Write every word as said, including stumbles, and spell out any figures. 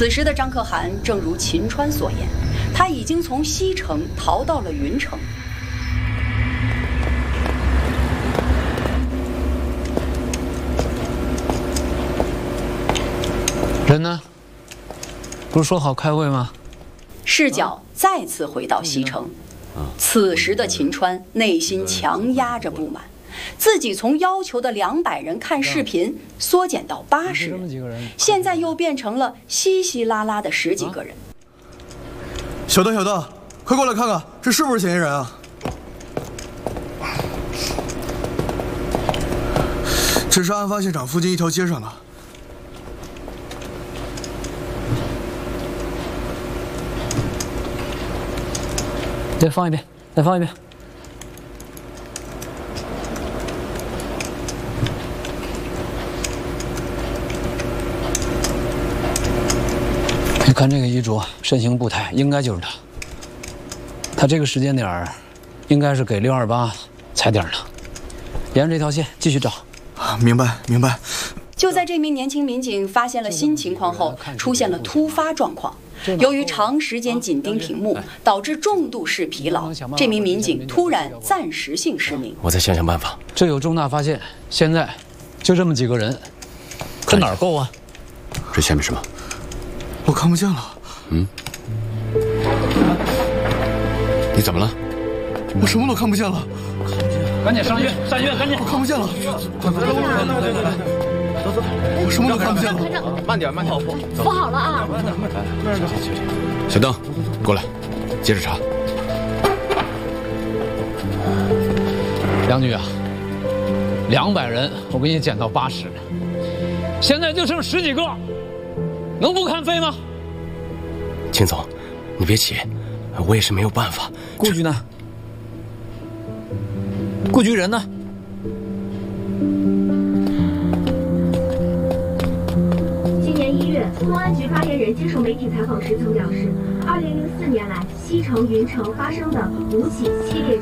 此时的张可汗正如秦川所言，他已经从西城逃到了云城。 人呢？不是说好开会吗？ 视角再次回到西城，此时的秦川内心强压着不满。 自己从要求的两百人看视频缩减到八十人，现在又变成了稀稀拉拉的十几个人。 小邓，小邓，快过来看看，这是不是嫌疑人啊？这是案发现场附近一条街上的。 再放一遍，再放一遍。 看这个衣着，身形步态，应该就是他。他这个时间点儿，应该是给六二八踩点的。沿着这条线继续找。 啊，明白明白。 就在这名年轻民警发现了新情况后，出现了突发状况。由于长时间紧盯屏幕，导致重度视疲劳，这名民警突然暂时性失明。 我再想想办法。 这有重大发现，现在就这么几个人，这哪儿够啊？ 这前面什么？ 我看不见了。 嗯，你怎么了？ 我什么都看不见了。 赶紧上医院，上医院，赶紧！ 我看不见了。走走，我什么都看不见了。 慢点，慢点， 扶好了啊！ 小邓，过来，接着查。 梁局啊，两百人，我给你减到八十，现在就剩十几个。 能不看飞吗？ 秦总，你别急，我也是没有办法。 顾局呢？顾局人呢？ 今年一月，公安局发言人接受媒体采访时曾表示，二零零四年来，西城、云城发生的五起系列。